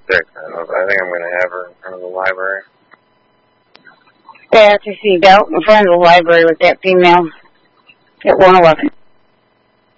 6. I think I'm going to have her in front of the library. Yeah, to see out in front of the library with that female at 111.